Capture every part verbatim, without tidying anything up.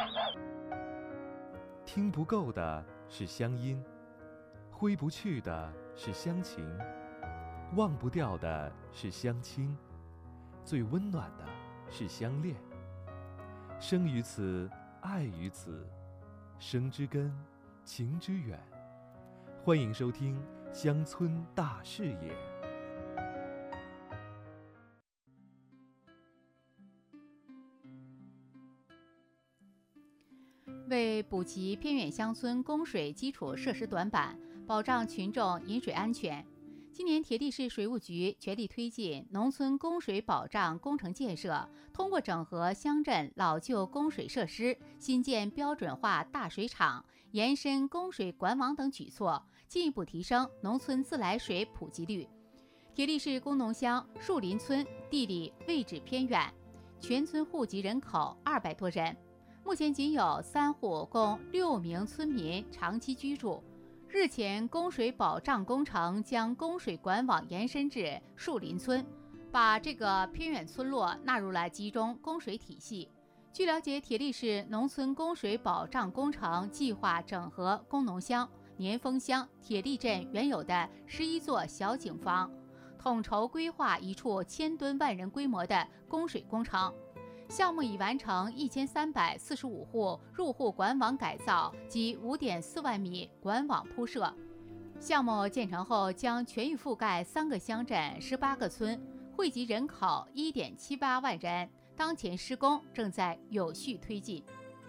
听不够的是乡音，挥不去的是乡情，忘不掉的是乡亲，最温暖的是相恋。生于此，爱于此，生之根，情之远。欢迎收听《乡村大视野》。 为补齐偏远乡村供水基础设施短板，保障群众饮水安全，今年铁力市水务局全力推进农村供水保障工程建设，通过整合乡镇老旧供水设施、新建标准化大水厂、延伸供水管网等举措，进一步提升农村自来水普及率。铁力市工农乡树林村地理位置偏远，全村户籍人口二百多人。目前仅有三户共六名村民长期居住。日前，供水保障工程将供水管网延伸至树林村，把这个偏远村落纳入了集中供水体系。据了解，铁力市农村供水保障工程计划整合工农乡、年丰乡、铁力镇原有的十一座小井房，统筹规划一处千吨万人规模的供水工程。项目已完成一千三百四十五户入户管网改造及五点四万米管网铺设。项目建成后将全域覆盖三个乡镇、十八个村，汇集人口一点七八万人。当前施工正在有序推进。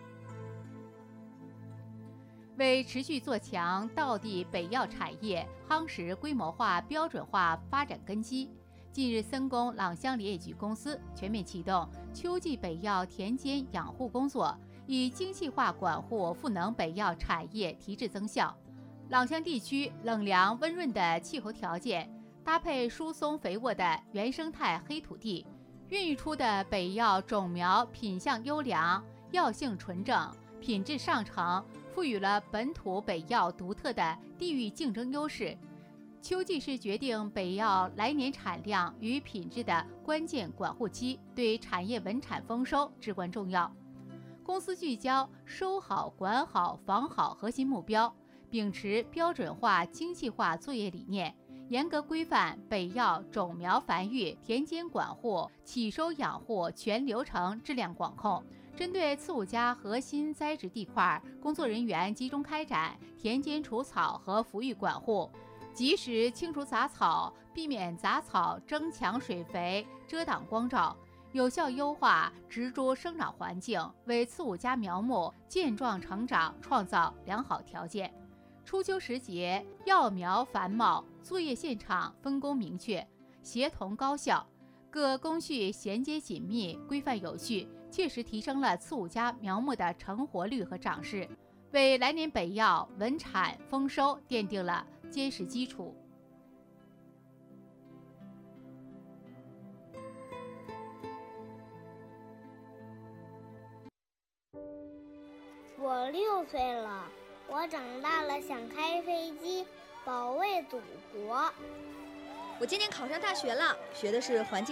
为持续做强道地北药产业，夯实规模化、标准化发展根基，近日，森工朗乡林业局公司全面启动秋季北药田间养护工作，以精细化管护赋能北药产业提质增效。朗乡地区冷凉温润的气候条件，搭配疏松肥沃的原生态黑土地，孕育出的北药种苗品相优良、药性纯正、品质上乘，赋予了本土北药独特的地域竞争优势。秋季是决定北药来年产量与品质的关键管护期，对产业稳产丰收至关重要。公司聚焦收好、管好、防好核心目标，秉持标准化、精细化作业理念，严格规范北药种苗繁育、田间管护、起收养护全流程质量管控。针对次五家核心栽植地块，工作人员集中开展田间除草和扶育管护，及时清除杂草，避免杂草争抢水肥、遮挡光照，有效优化植株生长环境，为次五家苗木健壮成长创造良好条件。初秋时节，药苗繁茂，作业现场分工明确，协同高效，各工序衔接紧密，规范有序，切实提升了次五家苗木的成活率和长势，为来年北药稳产丰收奠定了坚实基础。 我六岁了，我长大了想开飞机，保卫祖国。 我今年考上大学了，学的是环境